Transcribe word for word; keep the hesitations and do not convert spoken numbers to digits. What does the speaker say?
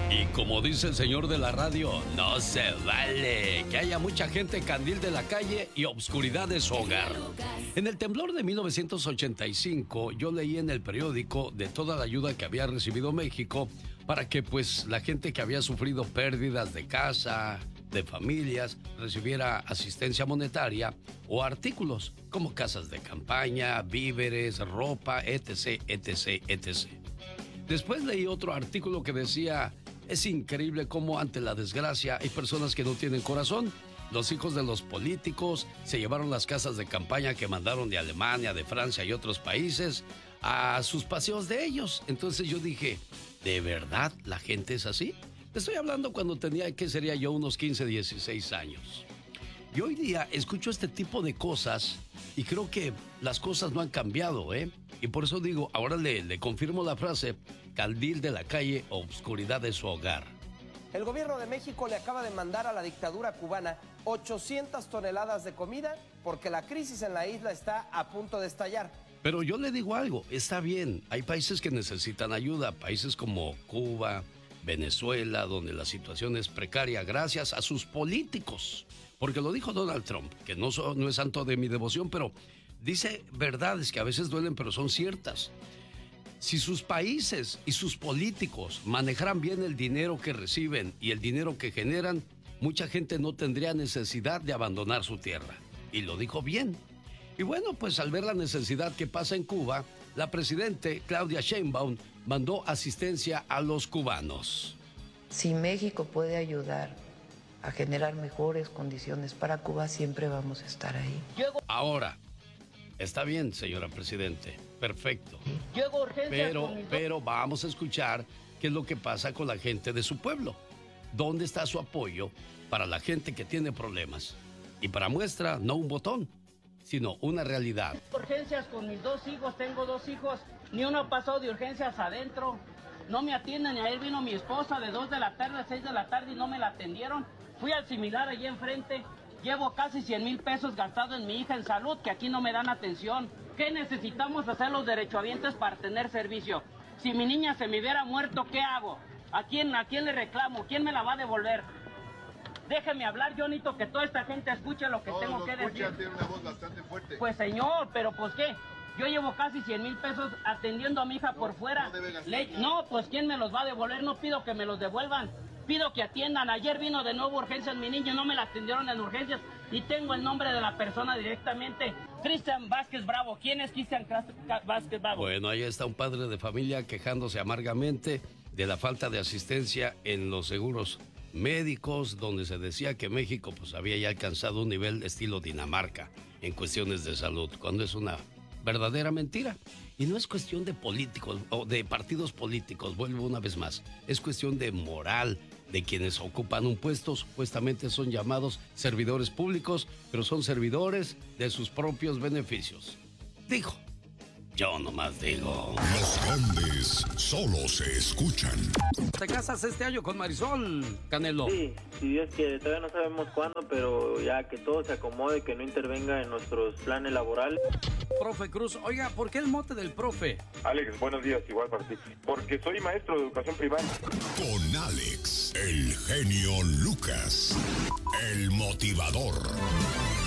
Y como dice el señor de la radio, no se vale que haya mucha gente candil de la calle y obscuridad de su hogar. En el temblor de mil novecientos ochenta y cinco, yo leí en el periódico de toda la ayuda que había recibido México para que pues la gente que había sufrido pérdidas de casa, de familias, recibiera asistencia monetaria o artículos como casas de campaña, víveres, ropa, etc, etc, etc. Después leí otro artículo que decía: es increíble cómo ante la desgracia hay personas que no tienen corazón. Los hijos de los políticos se llevaron las casas de campaña que mandaron de Alemania, de Francia y otros países a sus paseos de ellos. Entonces yo dije, ¿de verdad la gente es así? Te estoy hablando cuando tenía, ¿qué sería yo? Unos quince, dieciséis años. Y hoy día escucho este tipo de cosas y creo que las cosas no han cambiado, ¿eh? Y por eso digo, ahora le, le confirmo la frase, candil de la calle, obscuridad de su hogar. El gobierno de México le acaba de mandar a la dictadura cubana ochocientas toneladas de comida porque la crisis en la isla está a punto de estallar. Pero yo le digo algo, está bien, hay países que necesitan ayuda, países como Cuba, Venezuela, donde la situación es precaria gracias a sus políticos. Porque lo dijo Donald Trump, que no, so, no es santo de mi devoción, pero dice verdades que a veces duelen, pero son ciertas. Si sus países y sus políticos manejaran bien el dinero que reciben y el dinero que generan, mucha gente no tendría necesidad de abandonar su tierra. Y lo dijo bien. Y bueno, pues al ver la necesidad que pasa en Cuba, la presidente Claudia Sheinbaum mandó asistencia a los cubanos. Si México puede ayudar a generar mejores condiciones para Cuba, siempre vamos a estar ahí. Ahora, está bien, señora presidente, perfecto. Llego urgencia pero, pero vamos a escuchar qué es lo que pasa con la gente de su pueblo. ¿Dónde está su apoyo para la gente que tiene problemas? Y para muestra, no un botón, sino una realidad. Urgencias con mis dos hijos, tengo dos hijos, ni uno ha pasado de urgencias adentro. No me atienden, y ayer vino mi esposa de dos de la tarde a seis de la tarde y no me la atendieron. Fui al similar allí enfrente, llevo casi cien mil pesos gastados en mi hija en salud, que aquí no me dan atención. ¿Qué necesitamos hacer los derechohabientes para tener servicio? Si mi niña se me hubiera muerto, ¿qué hago? ¿A quién, a quién le reclamo? ¿Quién me la va a devolver? Déjeme hablar, yo necesito que toda esta gente escuche lo que Todos tengo lo que escuchan, decir. tiene una voz bastante fuerte. Pues señor, pero pues qué, yo llevo casi cien mil pesos atendiendo a mi hija no, por fuera. No, debe gastar Le... nada. no, pues ¿quién me los va a devolver? No pido que me los devuelvan, pido que atiendan. Ayer vino de nuevo urgencias mi niño, no me la atendieron en urgencias y tengo el nombre de la persona directamente. Cristian Vázquez Bravo. ¿Quién es Cristian Vázquez Bravo? Bueno, ahí está un padre de familia quejándose amargamente de la falta de asistencia en los seguros médicos, donde se decía que México pues había ya alcanzado un nivel estilo Dinamarca en cuestiones de salud, cuando es una verdadera mentira. Y no es cuestión de políticos o de partidos políticos, vuelvo una vez más, es cuestión de moral de quienes ocupan un puesto. Supuestamente son llamados servidores públicos, pero son servidores de sus propios beneficios. Dijo. Yo nomás digo. Los grandes solo se escuchan. ¿Te casas este año con Marisol, Canelo? Sí, si Dios quiere, todavía no sabemos cuándo, pero ya que todo se acomode, que no intervenga en nuestros planes laborales. Profe Cruz, oiga, ¿por qué el mote del profe? Alex, buenos días, igual para ti. Porque soy maestro de educación primaria. Con Alex, el genio Lucas, el motivador.